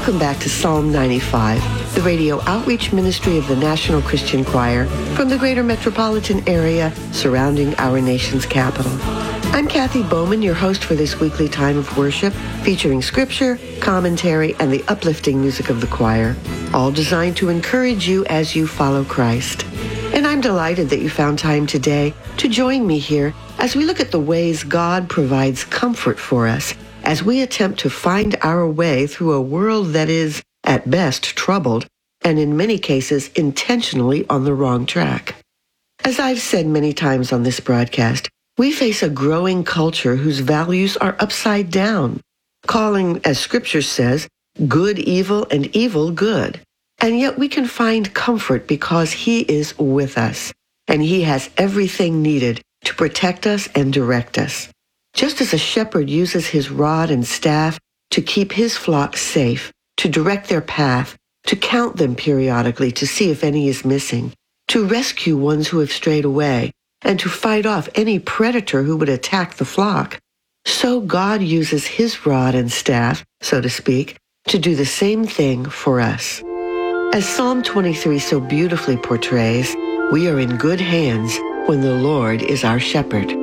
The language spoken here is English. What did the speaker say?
Welcome back to Psalm 95, the radio outreach ministry of the National Christian Choir from the greater metropolitan area surrounding our nation's capital. I'm Kathy Bowman, your host for this weekly time of worship, featuring scripture, commentary, and the uplifting music of the choir, all designed to encourage you as you follow Christ. And I'm delighted that you found time today to join me here as we look at the ways God provides comfort for us as we attempt to find our way through a world that is, at best, troubled, and in many cases intentionally on the wrong track. As I've said many times on this broadcast, we face a growing culture whose values are upside down, calling, as Scripture says, good evil and evil good. And yet we can find comfort because He is with us, and He has everything needed to protect us and direct us. Just as a shepherd uses his rod and staff to keep his flock safe, to direct their path, to count them periodically to see if any is missing, to rescue ones who have strayed away, and to fight off any predator who would attack the flock, so God uses His rod and staff, so to speak, to do the same thing for us. As Psalm 23 so beautifully portrays, we are in good hands when the Lord is our shepherd.